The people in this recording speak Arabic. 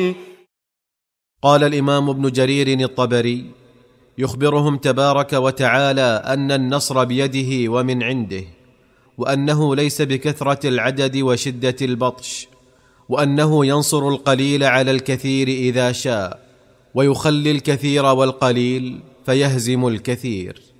قال الإمام ابن جرير الطبري يخبرهم تبارك وتعالى أن النصر بيده ومن عنده، وأنه ليس بكثرة العدد وشدة البطش، وأنه ينصر القليل على الكثير إذا شاء، ويخلي الكثير والقليل فيهزم الكثير.